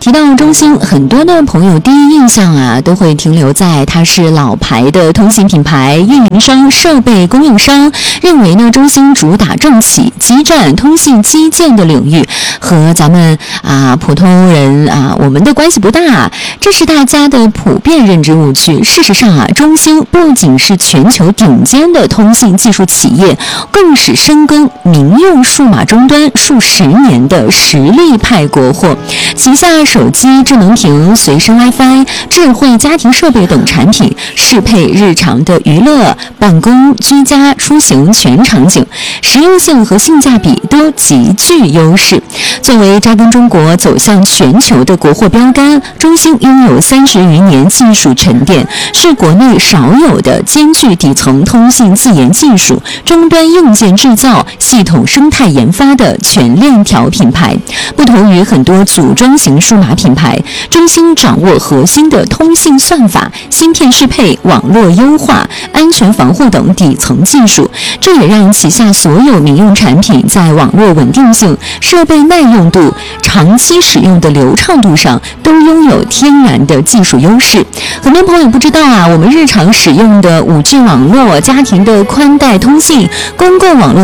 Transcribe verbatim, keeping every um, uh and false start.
提到中兴，很多的朋友第一印象啊，都会停留在它是老牌的通信品牌、运营商、设备供应商，认为呢，中兴主打政企、基站、通信基建的领域，和咱们啊普通人啊我们的关系不大，这是大家的普遍认知误区。事实上啊，中兴不仅是全球顶尖的通信技术企业，更是深耕民用数码终端数十年的实力派国货。旗下手机、智能屏、随身 WiFi、智慧家庭设备等产品，适配日常的娱乐、办公、居家、出行全场景，实用性和性价比都极具优势。作为扎根中国、走向全球的国货标杆，中兴拥有三十余年技术沉淀，是国内少有的兼具底层通信自研技术、终端硬件制造、系统生态研发的全链条品牌。不同于很多组装型数码品牌，中兴掌握核心的通信算法、芯片适配、网络优化、安全防护等底层技术，这也让旗下所有民用产品在网络稳定性、设备耐用度、长期使用的流畅度上都拥有天然的技术优势。很多朋友不知道啊，我们日常使用的 五 G 网络、家庭的宽带通信、公共网络